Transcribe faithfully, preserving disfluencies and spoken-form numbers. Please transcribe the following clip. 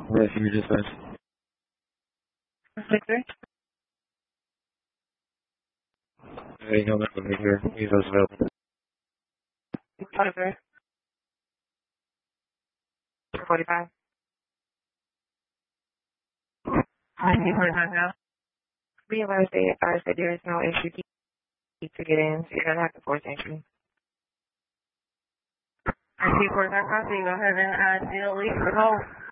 Yes, you just said. Victor? Hey, no, I'm over here. He's available. Oliver? forty-five. I need forty-five now. Be advised they advise that there is no entry key to get in, so you're going to have to force entry. I see forty-five crossing. Go ahead and uh, deal leave for home.